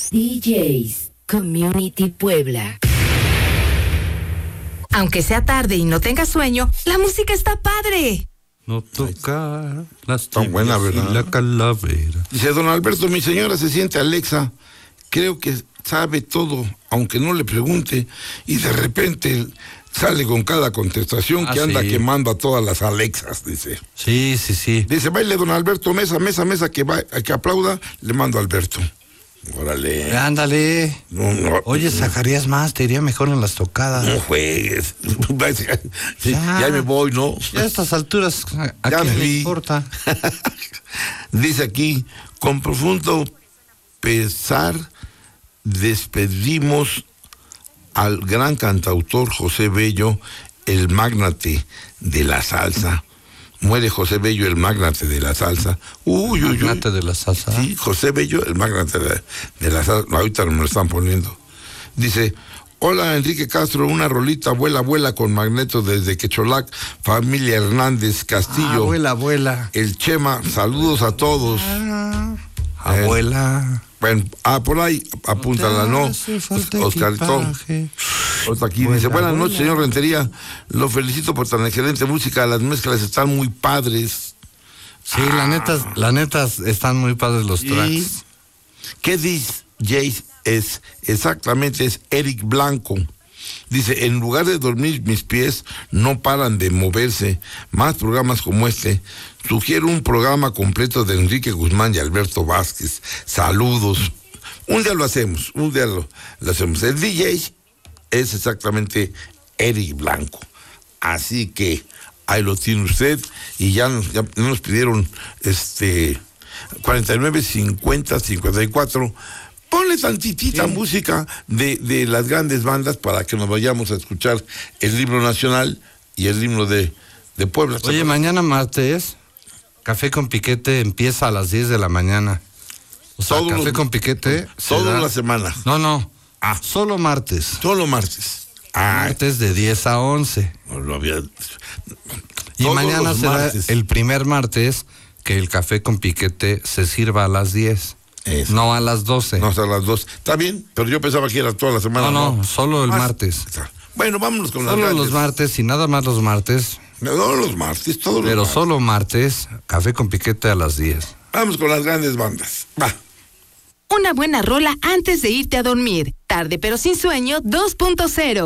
DJs Community Puebla. Aunque sea tarde y no tengas sueño, la música está padre. No tocar las tan buena, ¿verdad? Y la calavera. Dice don Alberto, mi señora se siente Alexa, creo que sabe todo, aunque no le pregunte, y de repente sale con cada contestación que anda quemando a todas las Alexas, dice. Sí. Dice, baile don Alberto, mesa, que aplauda, le mando a Alberto. Órale. Ándale. No. Oye, sacarías más, te iría mejor en las tocadas. No juegues. Ya me voy, ¿no? Ya a estas alturas, ¿a quién le importa? Dice aquí, con profundo pesar, despedimos al gran cantautor José Bello, el mágnate de la salsa. Muere José Bello, el mágnate de la salsa. Mágnate de la salsa. Sí, José Bello, el mágnate de la salsa. Ahorita me lo están poniendo. Dice, hola Enrique Castro, una rolita, vuela con Magneto desde Quecholac, familia Hernández Castillo. Abuela. El Chema, saludos a todos. Abuela. Bueno, por ahí, apúntala, ¿no? Oscarito. Otra aquí dice, buenas noches, señor Rentería. Lo felicito por tan excelente música. Las mezclas están muy padres. Sí, la neta, están muy padres los tracks. ¿Qué DJ es? Exactamente, es Eric Blanco. Dice, en lugar de dormir, mis pies no paran de moverse. Más programas como este. Sugiero un programa completo de Enrique Guzmán y Alberto Vázquez. Saludos. Un día lo hacemos, lo hacemos. El DJ es exactamente Eric Blanco. Así que ahí lo tiene usted. Y ya nos pidieron 49, 50, 54. Ponle tantitita música de las grandes bandas para que nos vayamos a escuchar el himno nacional y el himno de Puebla. Oye, mañana martes, Café con Piquete empieza a las 10 de la mañana. O sea, Café con Piquete. Toda la semana. No. Solo martes. Solo martes. Martes de 10 a 11. No lo había... Y mañana será el primer martes que el Café con Piquete se sirva a las 10. Eso. No a las 12. No, hasta las 2. Está bien, pero yo pensaba que era toda la semana. No, solo el martes. Bueno, vámonos con las grandes. Solo los martes y nada más los martes. No, los martes, todos los pero martes. Solo martes, Café con Piquete a las 10. Vamos con las grandes bandas. Va. Una buena rola antes de irte a dormir. Tarde pero sin sueño 2.0.